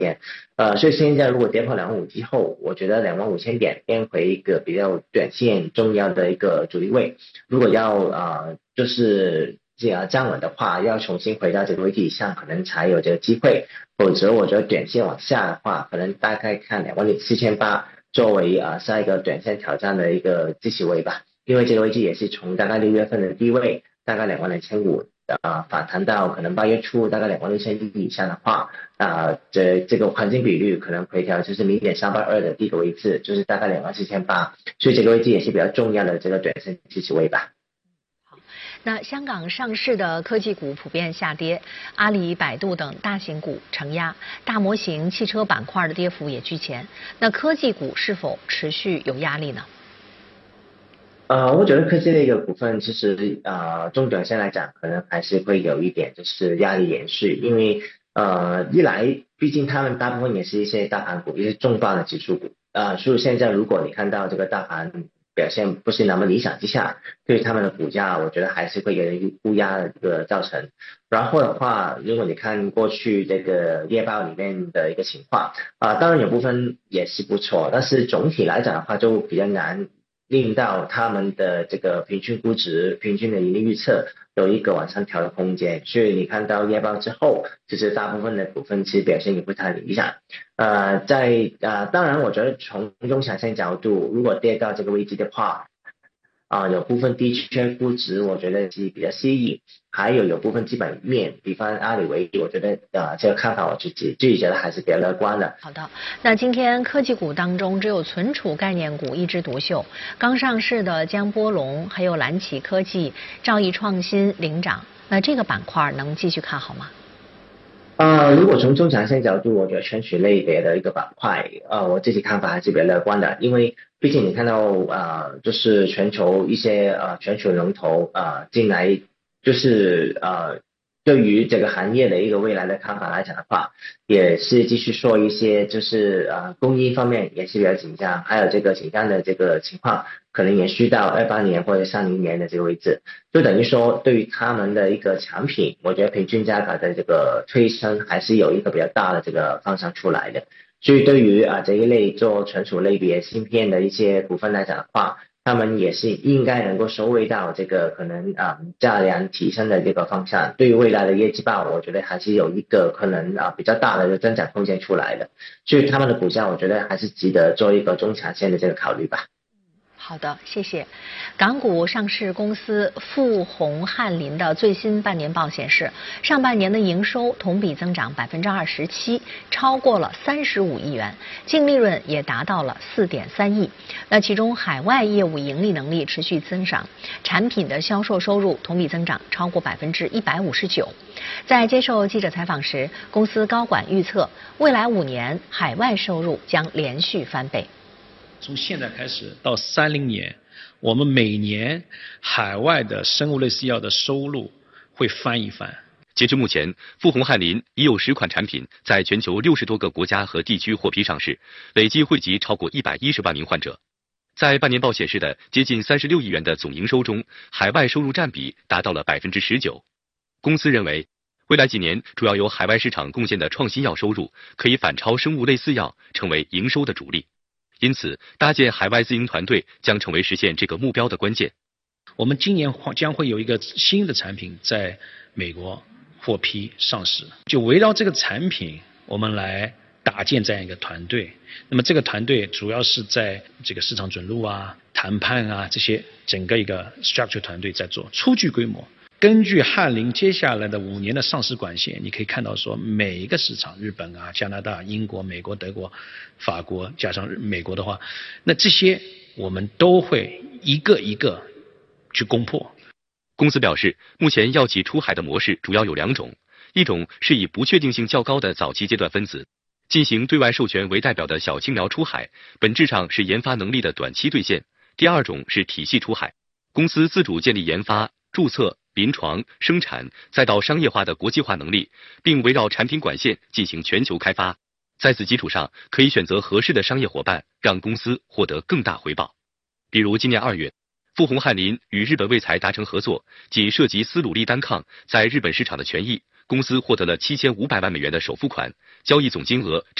天。所以现在如果跌破25000之后，我觉得25000点变回一个比较短线重要的一个阻力位。如果要就是站稳的话，要重新回到这个位置以上，可能才有这个机会。否则我觉得短线往下的话，可能大概看24800作为下一个短线挑战的一个支持位吧。因为这个位置也是从大概6月份的低位大概22500反弹到可能8月初大概26100以上的话，这个黄金比率可能回调就是0.382的第一个位置，就是大概24800，所以这个位置也是比较重要的这个短线支持位吧。 那香港上市的科技股普遍下跌，阿里、百度等大型股承压，大模型汽车板块的跌幅也居前。那科技股是否持续有压力呢？ 我觉得科技类的股份其实中短线来讲，可能还是会有一点就是压力延续，因为一来毕竟他们大部分也是一些大盘股，也是重磅的指数股所以现在如果你看到这个大盘表现不是那么理想之下，对他们的股价我觉得还是会有一个估压的一个造成。然后的话，如果你看过去这个业报里面的一个情况当然有部分也是不错，但是总体来讲的话就比较难令到他们的这个平均估值、平均的盈利预测有一个往上调的空间，所以你看到业报之后，其实大部分的股份其实表现也不太理想。当然我觉得从中长线角度，如果跌到这个位置的话有部分地区估值我觉得是比较吸引，还有部分基本面，比方阿里为例，我觉得这个看法我自己觉得还是比较乐观的。 好的，那今天科技股当中只有存储概念股一枝独秀，刚上市的江波龙还有蓝旗科技、兆易创新领涨，那这个板块能继续看好吗？ 如果从中长线角度，我觉得全取类别的一个板块我自己看法还是比较乐观的，因为毕竟你看到就是全球一些全球龙头进来，就是对于这个行业的一个未来的看法来讲的话，也是继续说一些就是供应方面也是比较紧张，还有这个紧张的这个情况可能延续到28年或者30年的这个位置，就等于说对于他们的一个产品，我觉得平均价格的这个推升还是有一个比较大的这个方向出来的。所以对于这一类做存储类别芯片的一些股份来讲的话，他们也是应该能够收尾到这个可能价量提升的这个方向，对于未来的业绩报我觉得还是有一个可能比较大的增长空间出来的，所以他们的股价我觉得还是值得做一个中长线的这个考虑吧。 好的，谢谢。港股上市公司富宏翰林的最新半年报显示，上半年的营收同比增长27%，超过了35亿元，净利润也达到了4.3亿。那其中海外业务盈利能力持续增长，产品的销售收入同比增长超过159%。在接受记者采访时，公司高管预测，未来5年海外收入将连续翻倍。 从现在开始到30年，我们每年海外的生物类似药的收入会翻一番。 截至目前，富宏翰林已有10款产品在全球60多个国家和地区获批上市，累计惠及超过110万名患者。在半年报显示的接近36亿元的总营收中，海外收入占比达到了19%。公司认为，未来几年主要由海外市场贡献的创新药收入可以反超生物类似药，成为营收的主力。因此，搭建海外自营团队将成为实现这个目标的关键。 我们今年将会有一个新的产品在美国获批上市，就围绕这个产品，我们来搭建这样一个团队。那么这个团队主要是在这个市场准入谈判这些整个一个 structure 团队在做，初具规模。根据翰林接下来的5年的上市管线，你可以看到说每一个市场，日本加拿大、英国、美国、德国、法国，加上美国的话，那这些我们都会一个一个去攻破。 公司表示，目前药企出海的模式主要有2种，一种是以不确定性较高的早期阶段分子进行对外授权为代表的小青苗出海，本质上是研发能力的短期兑现；第二种是体系出海，公司自主建立研发、注册、临床、生产再到商业化的国际化能力，并围绕产品管线进行全球开发。在此基础上，可以选择合适的商业伙伴，让公司获得更大回报。比如今年2月，富宏翰林与日本卫材达成合作，即涉及斯鲁利单抗在日本市场的权益，公司获得了7500万美元的首付款， 交易总金额